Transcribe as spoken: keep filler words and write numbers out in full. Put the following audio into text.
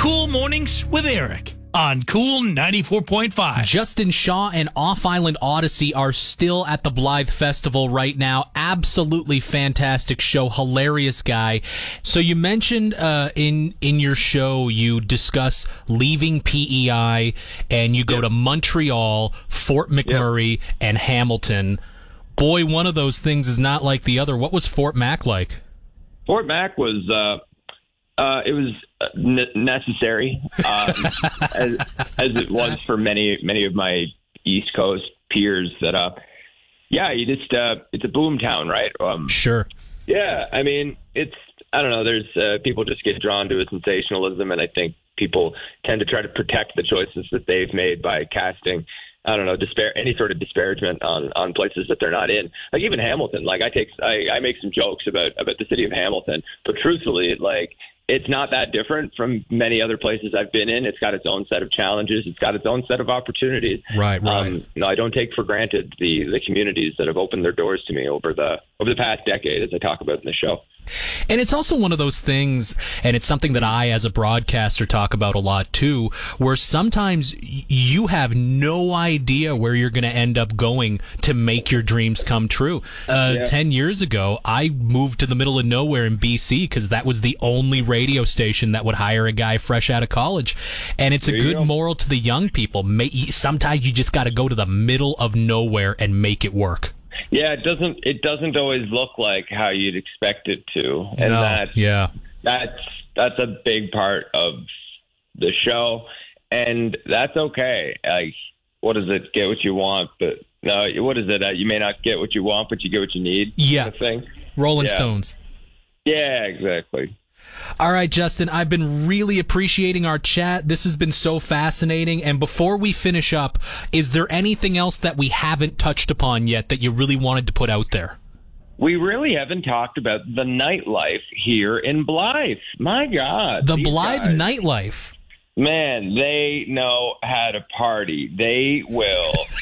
Cool Mornings with Eric on Cool ninety-four point five. Justin Shaw and Off Island Odyssey are still at the Blythe Festival right now. Absolutely fantastic show. Hilarious guy. So you mentioned uh, in in your show you discuss leaving P E I and you go Yep. to Montreal, Fort McMurray, Yep. and Hamilton. Boy, one of those things is not like the other. What was Fort Mac like? Fort Mac was uh, uh, it was n- necessary, um, as, as it was for many many of my East Coast peers. That uh, yeah, you just uh, it's a boom town, right? Um, Sure. yeah, I mean it's I don't know. There's uh, people just get drawn to a sensationalism, and I think people tend to try to protect the choices that they've made by casting. I don't know, despair any sort of disparagement on, on places that they're not in. Like even Hamilton, like I take I, I make some jokes about about the city of Hamilton, but truthfully, like it's not that different from many other places I've been in. It's got its own set of challenges. It's got its own set of opportunities. Right, right. Um, you know, I don't take for granted the the communities that have opened their doors to me over the over the past decade, as I talk about in the show. And it's also one of those things, and it's something that I, as a broadcaster, talk about a lot too, where sometimes y- you have no idea where you're going to end up going to make your dreams come true. Uh, Yeah. Ten years ago, I moved to the middle of nowhere in B C because that was the only radio station that would hire a guy fresh out of college. And it's a There you good go. moral to the young people. May- Sometimes you just got to go to the middle of nowhere and make it work. Yeah, it doesn't it doesn't always look like how you'd expect it to, and No, that's yeah. that's that's a big part of the show, and that's okay. Like, what is it? Get what you want, but no, what is it? Uh, you may not get what you want, but you get what you need. Yeah. kind of thing. Rolling Yeah. Stones. Yeah, exactly. All right, Justin, I've been really appreciating our chat. This has been so fascinating. And before we finish up, is there anything else that we haven't touched upon yet that you really wanted to put out there? We really haven't talked about the nightlife here in Blythe. My God, The these Blythe guys. nightlife. Man, they know how to party. They will